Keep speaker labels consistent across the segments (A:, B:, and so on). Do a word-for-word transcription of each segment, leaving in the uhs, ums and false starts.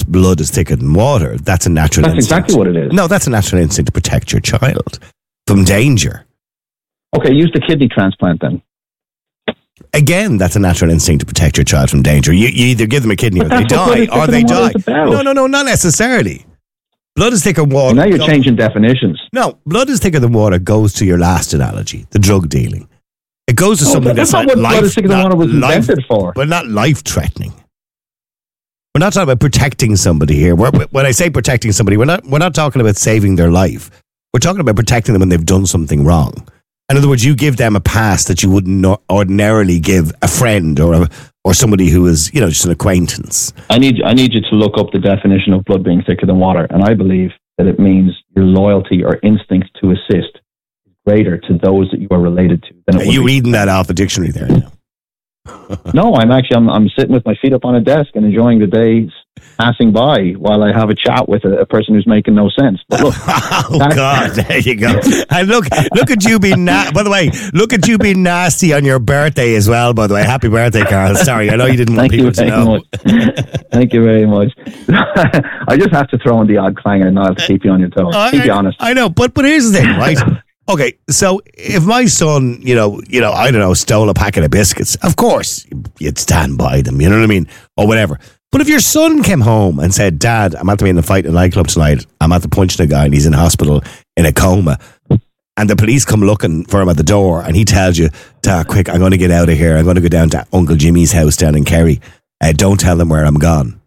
A: blood is thicker than water. That's a natural
B: That's
A: instinct.
B: exactly what it is.
A: No, that's a natural instinct to protect your child from danger.
B: Okay, use the kidney transplant then.
A: Again, that's a natural instinct to protect your child from danger. You, you either give them a kidney or
B: But
A: they
B: that's what blood
A: die,
B: is
A: or
B: thicker
A: they
B: than water
A: die.
B: is about.
A: No, no, no, not necessarily. Blood is thicker than water.
B: Now you're
A: Go-
B: changing definitions.
A: No, blood is thicker than water goes to your last analogy, the drug dealing. It goes to
B: Oh,
A: something
B: but
A: that's
B: that's not
A: not
B: what
A: life,
B: blood is thicker than
A: not
B: water was
A: life-
B: invented for.
A: but not life-threatening. We're not talking about protecting somebody here. We're, when I say protecting somebody, we're not we're not talking about saving their life. We're talking about protecting them when they've done something wrong. In other words, you give them a pass that you wouldn't no- ordinarily give a friend or a, or somebody who is, you know, just an acquaintance.
B: I need I need you to look up the definition of blood being thicker than water, and I believe that it means your loyalty or instinct to assist is greater to those that you are related to than it
A: Are
B: would
A: you
B: be.
A: reading that off a dictionary there now?
B: No, I'm actually I'm, I'm sitting with my feet up on a desk and enjoying the day passing by while I have a chat with a, a person who's making no sense. But look,
A: Oh
B: that-
A: God! There you go. And look, look at you being. Na- by the way, look at you being nasty on your birthday as well. By the way, happy birthday, Carl. Sorry, I know you didn't want
B: Thank
A: people
B: you
A: to
B: very
A: know.
B: much. Thank you very much. I just have to throw in the odd clanger and not to keep you on your toes.
A: I,
B: Keep you
A: I-
B: honest.
A: I know, but but here's the thing, right? Okay, so if my son, you know, you know, I don't know, stole a packet of biscuits, of course you'd stand by them. You know what I mean, or whatever. But if your son came home and said, "Dad, I'm at to be in a fight in a nightclub tonight. I'm at the punching a guy and he's in hospital in a coma," and the police come looking for him at the door, and he tells you, "Dad, quick, I'm going to get out of here. I'm going to go down to Uncle Jimmy's house down in Kerry. Uh, don't tell them where I'm gone."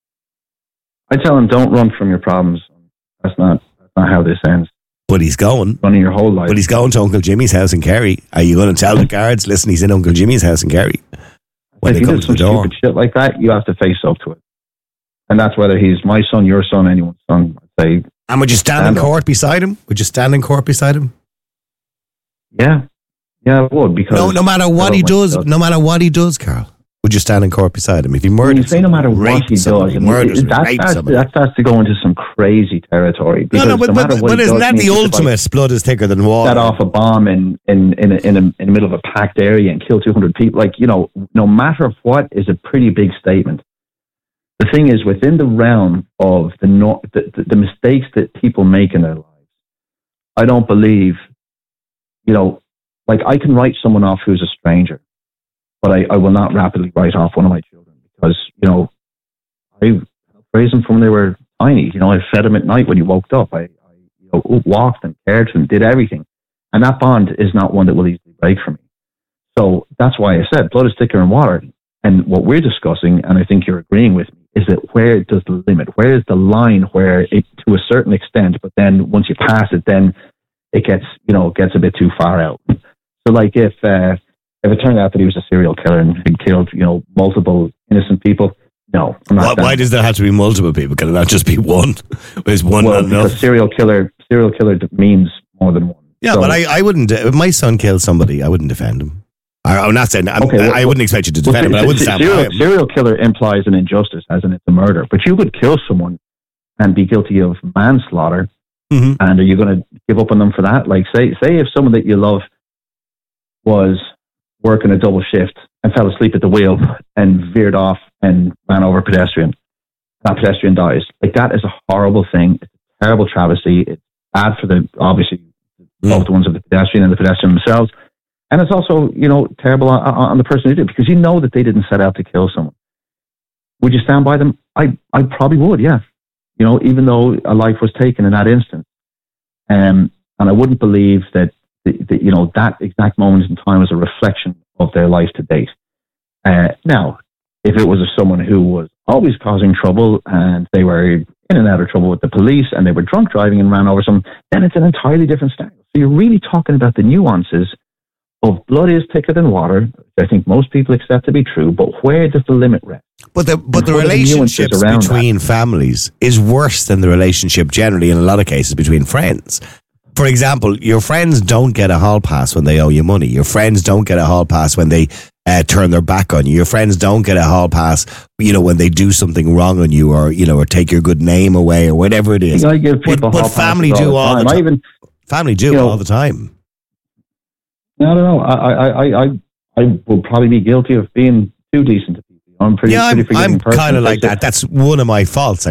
B: I tell him, don't run from your problems. That's not that's not how this ends.
A: But he's going.
B: Running your whole life.
A: But he's going to Uncle Jimmy's house in Kerry. Are you going to tell the guards, listen, he's in Uncle Jimmy's house in Kerry? When
B: if
A: they
B: he
A: come
B: does
A: to the
B: some
A: door.
B: stupid shit like that, you have to face up to it. And that's whether he's my son, your son, anyone's son. I'd say,
A: And would you stand in
B: Stand up.
A: court beside him? Would you stand in court beside him?
B: yeah, yeah, I would because
A: No, no matter what
B: I
A: he
B: don't
A: does,
B: like-
A: no matter what he does, Carl, would you stand in court beside him if he
B: When you
A: murders?
B: say no matter
A: somebody,
B: what he
A: raped somebody,
B: does, and
A: murders,
B: it- that,
A: raped
B: starts,
A: somebody?
B: that starts to go into some crazy territory.
A: No,
B: Because
A: no, but,
B: no
A: but,
B: matter
A: but,
B: what
A: but
B: he
A: isn't
B: does,
A: that
B: he
A: the
B: needs to, like,
A: ultimate? Blood is thicker than water.
B: set off a bomb in in in a, in, a, in the middle of a packed area and kill two hundred people. Like, you know, no matter what is a pretty big statement. The thing is, within the realm of the, no, the, the the mistakes that people make in their lives, I don't believe, you know, like I can write someone off who's a stranger, but I, I will not rapidly write off one of my children because, you know, I raised them from when they were tiny. You know, I fed them at night when he woke up. I, I you know, walked and cared for them, did everything. And that bond is not one that will easily break for me. So that's why I said blood is thicker than water. And what we're discussing, and I think you're agreeing with me, is that where does the limit? Where is the line where it, to a certain extent, but then once you pass it, then it gets, you know, gets a bit too far out. So like if, uh, if it turned out that he was a serial killer and had killed, you know, multiple innocent people, no. I'm not
A: Why,
B: down.
A: why does there have to be multiple people? Can it not just be one? Is one
B: Well,
A: not enough?
B: because serial killer, serial killer means more than one.
A: Yeah,
B: So-
A: but I, I wouldn't. If my son killed somebody, I wouldn't defend him. I, I'm not saying. I'm,
B: Okay, well-
A: I wouldn't expect you to
B: Well,
A: defend him, but I
B: se-
A: wouldn't
B: se-
A: stand by
B: serial,
A: him.
B: serial killer implies an injustice, as in it's a murder. But you could kill someone and be guilty of manslaughter,
A: Mhm.
B: and are you going to give up on them for that? Like, say, say if someone that you love was working a double shift and fell asleep at the wheel and veered off and ran over a pedestrian, that pedestrian dies. Like, that is a horrible thing. It's a terrible travesty. It's bad for the, obviously, both the ones of the pedestrian and the pedestrian themselves. And it's also, you know, terrible on, on the person who did it, because you know that they didn't set out to kill someone. Would you stand by them? I, I probably would, yeah. You know, even though a life was taken in that instant. Um, and I wouldn't believe that, the, the, you know, that exact moment in time was a reflection of their life to date. Uh, now, if it was someone who was always causing trouble and they were in and out of trouble with the police and they were drunk driving and ran over someone, then it's an entirely different style. So you're really talking about the nuances of blood is thicker than water, which I think most people accept to be true, but where does the limit rest?
A: But the but
B: And
A: the
B: what are the nuances
A: relationships
B: around
A: between families is worse than the relationship generally in a lot of cases between friends. For example, your friends don't get a hall pass when they owe you money. Your friends don't get a hall pass when they uh, turn their back on you. Your friends don't get a hall pass, you know, when they do something wrong on you, or you know, or take your good name away, or whatever it is.
B: I give people
A: but but
B: hall
A: family
B: passes
A: do all the
B: time. I
A: time.
B: even,
A: Family do
B: you know,
A: all the time.
B: I don't know. I, I, I, I, I will probably be guilty of being too decent to people. I'm pretty,
A: Yeah,
B: pretty
A: I'm,
B: forgiving
A: I'm
B: person.
A: kind of like
B: That's it.
A: that. That's one of my faults.